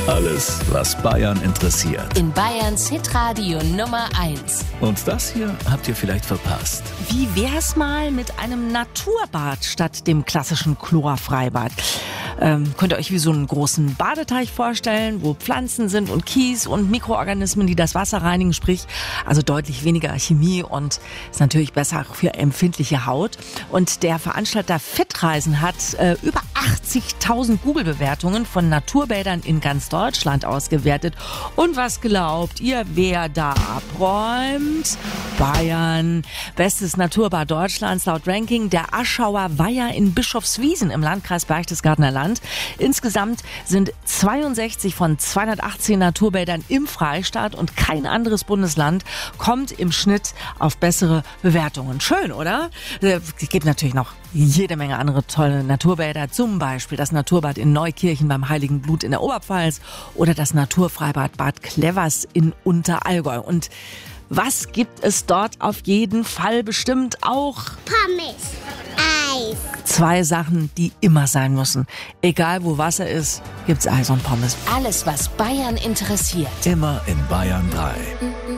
Alles, was Bayern interessiert. In Bayerns Hitradio Nummer 1. Und das hier habt ihr vielleicht verpasst. Wie wär's mal mit einem Naturbad statt dem klassischen Chlorfreibad? Könnt ihr euch wie so einen großen Badeteich vorstellen, wo Pflanzen sind und Kies und Mikroorganismen, die das Wasser reinigen, sprich also deutlich weniger Chemie und ist natürlich besser für empfindliche Haut. Und der Veranstalter Fitreisen hat über 80.000 Google-Bewertungen von Naturbädern in ganz Deutschland ausgewertet. Und was glaubt ihr, wer da abräumt? Bayern. Bestes Naturbad Deutschlands laut Ranking der Aschauer Weiher in Bischofswiesen im Landkreis Berchtesgadener Land. Insgesamt sind 62 von 218 Naturbädern im Freistaat und kein anderes Bundesland kommt im Schnitt auf bessere Bewertungen. Schön, oder? Es gibt natürlich noch jede Menge andere tolle Naturbäder, zum Beispiel das Naturbad in Neukirchen beim Heiligen Blut in der Oberpfalz oder das Naturfreibad Bad Clevers in Unterallgäu. Und was gibt es dort auf jeden Fall bestimmt auch? Pommes, Eis. 2 Sachen, die immer sein müssen. Egal wo Wasser ist, gibt's Eis und Pommes. Alles, was Bayern interessiert. Immer in Bayern 3.